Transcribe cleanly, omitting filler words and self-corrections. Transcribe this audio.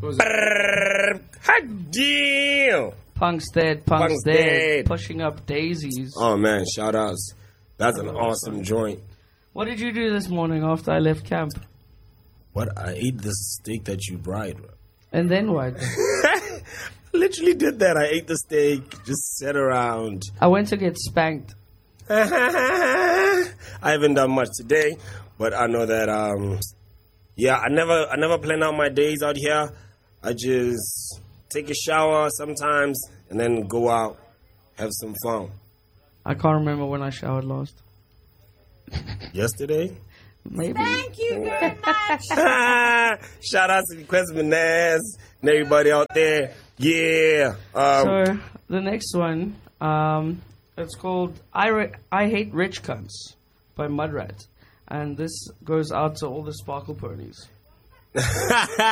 Hot deal. Punk's dead. Punk's dead. Pushing up daisies. Oh man, shout outs. That's an awesome joint. What did you do this morning after I left camp? What? I ate the steak that you fried. And then what? Literally did that. I ate the steak, just sat around. I went to get spanked. I haven't done much today, but I know that I never plan out my days out here. I just take a shower sometimes and then go out, have some fun. I can't remember when I showered last. Yesterday? Maybe. Thank you very much. Shout out to Quest Manaz and everybody out there. Yeah. So the next one, it's called I Hate Rich Cunts by Mudrat. And this goes out to all the sparkle ponies.